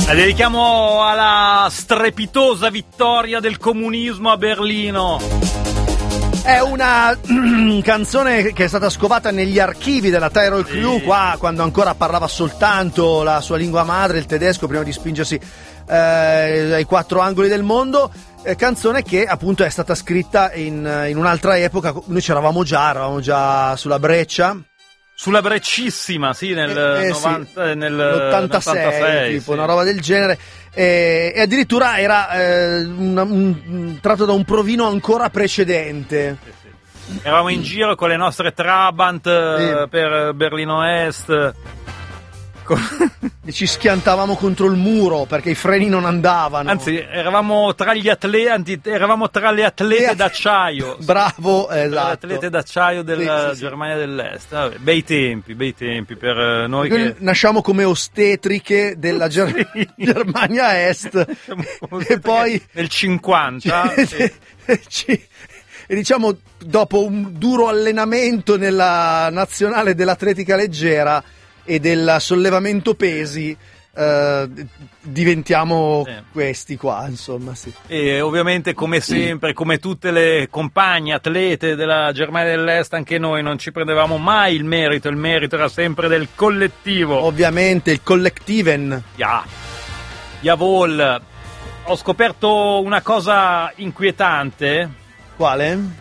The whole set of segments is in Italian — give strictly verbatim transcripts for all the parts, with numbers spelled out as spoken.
La dedichiamo alla strepitosa vittoria del comunismo a Berlino. È una canzone che è stata scovata negli archivi della Tyrol Crew, sì. Qua quando ancora parlava soltanto la sua lingua madre, il tedesco, prima di spingersi eh, ai quattro angoli del mondo. Eh, canzone che appunto è stata scritta in, in un'altra epoca. Noi c'eravamo già, eravamo già sulla breccia. Sulla breccissima, sì, nel eh, eh, novanta, sì. nell'ottantasei, nell'ottantasei, tipo sì. Una roba del genere. E, e addirittura era eh, una, un, tratto da un provino ancora precedente. Sì, sì. Eravamo in giro con le nostre Trabant sì. per Berlino Est. E ci schiantavamo contro il muro perché i freni non andavano. Anzi, eravamo tra gli atleti, eravamo tra le atlete d'acciaio. Bravo, esatto. Le atlete d'acciaio della sì, sì, Germania sì. dell'Est. Vabbè, bei tempi, bei tempi per noi. Noi che... nasciamo come ostetriche della Ger- sì. Germania Est. E poi nel cinquanta. Ci... Ci... E diciamo, dopo un duro allenamento nella nazionale dell'atletica leggera e del sollevamento pesi, eh, diventiamo sì. questi qua, insomma, sì. E ovviamente, come sempre, come tutte le compagne atlete della Germania dell'Est, anche noi non ci prendevamo mai il merito, il merito era sempre del collettivo. Ovviamente, il Kollektiven. Ja. Jawohl. Ho scoperto una cosa inquietante. Quale?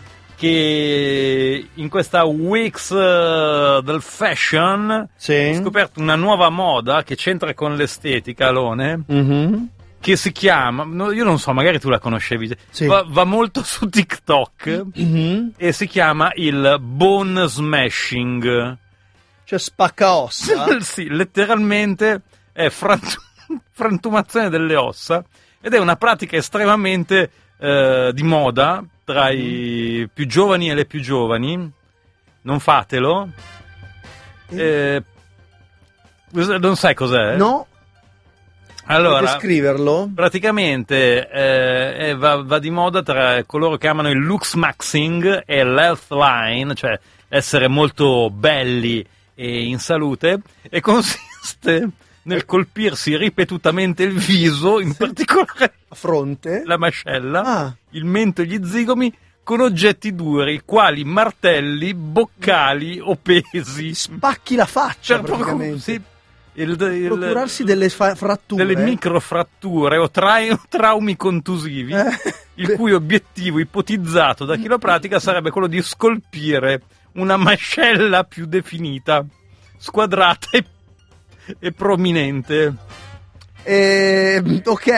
Che in questa Weeks uh, del fashion sì. ho scoperto una nuova moda che c'entra con l'estetica, Alone, mm-hmm. che si chiama, no, io non so, magari tu la conoscevi, sì. va, va molto su TikTok mm-hmm. e si chiama il bone smashing. Cioè spacca ossa? Sì, letteralmente è frant- frantumazione delle ossa ed è una pratica estremamente eh, di moda tra i più giovani e le più giovani. Non fatelo. Eh, non sai cos'è? No. Allora, puoi descriverlo? Praticamente eh, va, va di moda tra coloro che amano il looks maxing e l'health line, cioè essere molto belli e in salute, e consiste nel colpirsi ripetutamente il viso, in particolare a fronte, la mascella, ah. il mento e gli zigomi, con oggetti duri, quali martelli, boccali o pesi. Spacchi la faccia, cioè, praticamente. Sì, il, il, procurarsi delle fa- fratture. Delle microfratture o tra- traumi contusivi, eh. il cui obiettivo ipotizzato da chi lo pratica sarebbe quello di scolpire una mascella più definita, squadrata e e prominente. Eh, ok.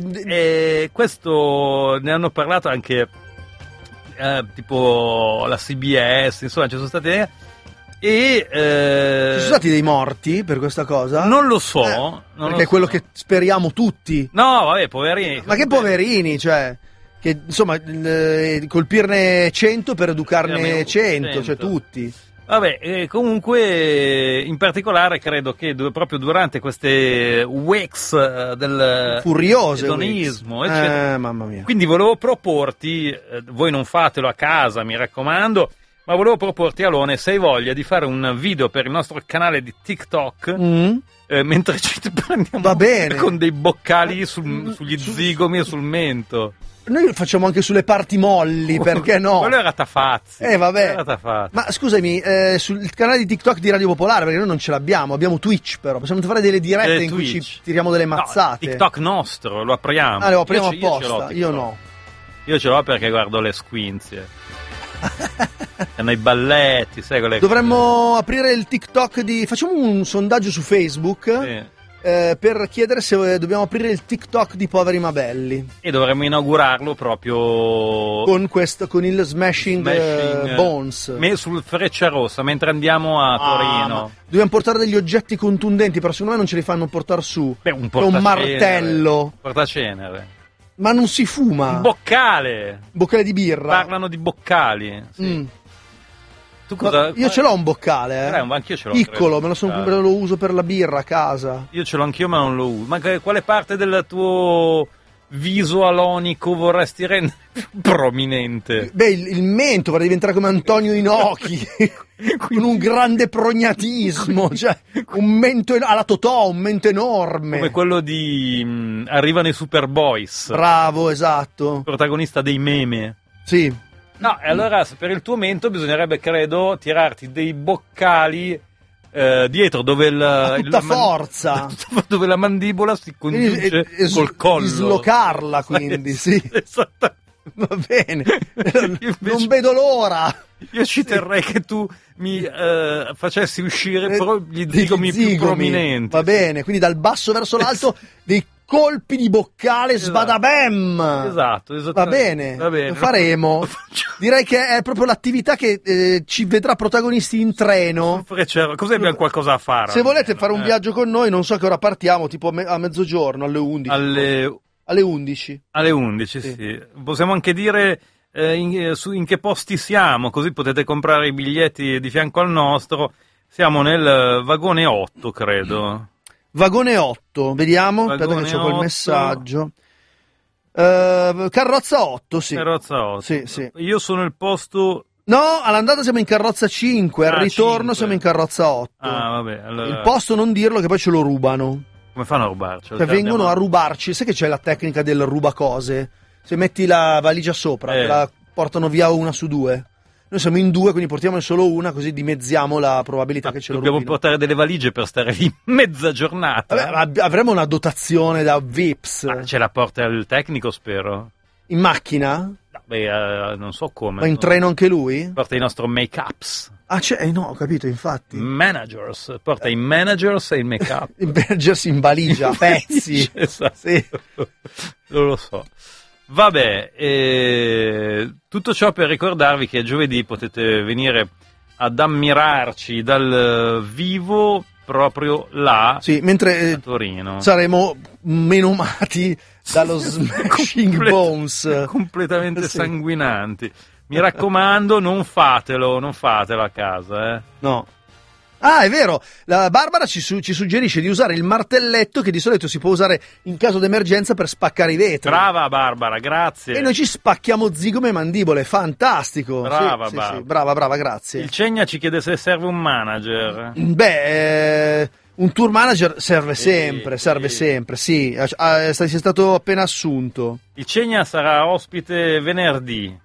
E questo ne hanno parlato anche eh, tipo la C B S, insomma ci sono state e eh, ci sono stati dei morti per questa cosa? Non lo so, eh, non perché lo è so. quello che speriamo tutti. No, vabbè, poverini. Ma che poverini, cioè che insomma eh, colpirne cento per educarne cento, cioè tutti. Vabbè, eh, comunque in particolare credo che du- proprio durante queste weeks uh, del furiose edonismo, weeks. eccetera. Eh, mamma mia. Quindi volevo proporti, eh, voi non fatelo a casa, mi raccomando, ma volevo proporti, Alone, se hai voglia di fare un video per il nostro canale di TikTok, mm. eh, mentre ci prendiamo Va bene. con dei boccali sul, sugli zigomi e sul mento. Noi lo facciamo anche sulle parti molli, perché no? Quello era Tafazzi. Eh, vabbè. Era Tafazzi. Ma scusami, eh, sul canale di TikTok di Radio Popolare, perché noi non ce l'abbiamo, abbiamo Twitch però, possiamo fare delle dirette eh, in Twitch. cui ci tiriamo delle mazzate. No, TikTok nostro, lo apriamo. Ah, lo apriamo io apposta, io, io no. Io ce l'ho perché guardo le squinzie. Hanno i balletti, sai quelle Dovremmo cose. aprire il TikTok di... Facciamo un sondaggio su Facebook. Sì. Eh, per chiedere se dobbiamo aprire il TikTok di Poveri ma Belli e dovremmo inaugurarlo proprio con questo, con il Smashing, smashing uh, Bones me sul Frecciarossa mentre andiamo a Torino. Ah, dobbiamo portare degli oggetti contundenti, però secondo me non ce li fanno portare su. Beh, un, un martello, un portacenere, ma non si fuma. Un boccale, boccale di birra. Parlano di boccali, sì. Mm. Tu cosa, io ce l'ho un boccale, eh. eh anch'io ce l'ho, piccolo, me lo, sono, me lo uso per la birra a casa. Io ce l'ho anch'io, ma non lo uso. Ma che, quale parte del tuo viso alonico vorresti rendere più prominente? Beh, il, il mento vorrei diventare come Antonio Inoki, con un grande prognatismo, cioè un mento en- alla Totò, un mento enorme. Come quello di mh, Arrivano i Superboys, Bravo, esatto. protagonista dei meme. Sì. No, e allora per il tuo mento bisognerebbe, credo, tirarti dei boccali eh, dietro dove il, A tutta il- la man- forza. dove la mandibola si congiunge E- e- col collo. dislocarla, quindi, sì. Esattamente. Va bene, Io non invece- vedo l'ora. Io ci terrei che tu mi eh, facessi uscire però gli Degli zigomi più zigomi. prominenti. Va bene, quindi dal basso verso l'alto dei colpi di boccale, Esatto. sbadabem. Esatto, Va esattamente. bene, Va bene. lo faremo. Lo facciamo. Direi che è proprio l'attività che eh, ci vedrà protagonisti in treno. Frecciaro, così abbiamo qualcosa a fare. Se volete almeno, fare un eh. viaggio con noi, non so che ora partiamo, tipo a me- a mezzogiorno, alle undici. alle, Alle undici. alle undici, sì. Sì. Possiamo anche dire eh, in, eh, su, in che posti siamo, così potete comprare i biglietti di fianco al nostro. Siamo nel eh, vagone otto, credo. Vagone otto, vediamo, aspetta Vagone che c'ho quel otto. messaggio. Eh, carrozza otto, sì. Carrozza otto. Sì, sì. Io sono il posto... No, all'andata siamo in carrozza cinque, al Ah, ritorno cinque. siamo in carrozza otto. Ah, vabbè, allora... Il posto non dirlo che poi ce lo rubano. Come fanno a rubarcelo? Cioè vengono Andiamo- a rubarci, sai che c'è la tecnica del rubacose? Se metti la valigia sopra, Eh. te la portano via una su due. Noi siamo in due, quindi portiamone solo una, così dimezziamo la probabilità Ah, che ce lo dobbiamo rubino. portare delle valigie per stare lì mezza giornata. Vabbè, ma ab- avremo una dotazione da Vips. Ah, ce la porta il tecnico, spero. In macchina? No, beh, eh, non so come. Ma in treno anche lui? Porta i nostri make-ups. Ah, c'è, eh, no, ho capito, infatti. Managers. Porta i managers e il make-up. Il Bergers in valigia, a pezzi. Esatto. Sì. Non lo so. Vabbè, eh, tutto ciò per ricordarvi che giovedì potete venire ad ammirarci dal vivo proprio là Sì, mentre eh, a Torino. saremo menomati dallo Smashing Comple- Bones. completamente Sì. sanguinanti. Mi raccomando, non fatelo, non fatelo a casa, eh. No. Ah, è vero, la Barbara ci, su- ci suggerisce di usare il martelletto che di solito si può usare in caso d'emergenza per spaccare i vetri. Brava Barbara, grazie. E noi ci spacchiamo zigome e mandibole, fantastico. Brava, Sì, sì, Barbara. sì, brava, brava, grazie. Il Cegna ci chiede se serve un manager. Beh, eh, un tour manager serve Sì, sempre, serve sì. sempre, sì. Ah, eh, sei stato appena assunto. Il Cegna sarà ospite venerdì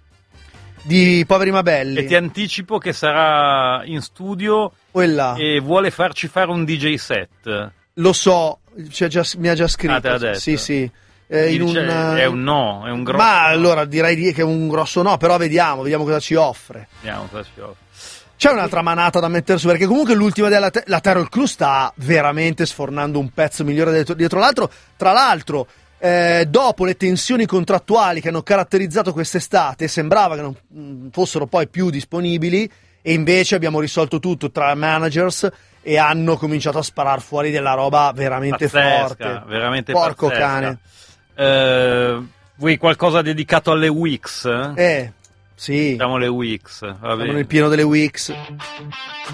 Di Poveri ma Belli. e ti anticipo che sarà in studio O è là. e vuole farci fare un D J set. Lo so, c'è già- mi ha già scritto. Ah, te l'ha detto? Sì, sì. Eh, in Mi dice, un, eh, è un no, è un grosso Ma no. allora direi di- che è un grosso no, però vediamo, vediamo cosa ci offre. Vediamo cosa ci offre. C'è un'altra manata da mettere su, perché comunque l'ultima della te- la Terror Crew sta veramente sfornando un pezzo migliore dietro, dietro l'altro. Tra l'altro, eh, dopo le tensioni contrattuali che hanno caratterizzato quest'estate, sembrava che non mh, fossero poi più disponibili, e invece abbiamo risolto tutto tra managers e hanno cominciato a sparare fuori della roba veramente Pazzesca, forte. veramente Porco pazzesca. cane. Eh, vuoi qualcosa dedicato alle Wix? Eh, sì, Facciamo le Wix, va siamo bene. nel pieno delle Wix.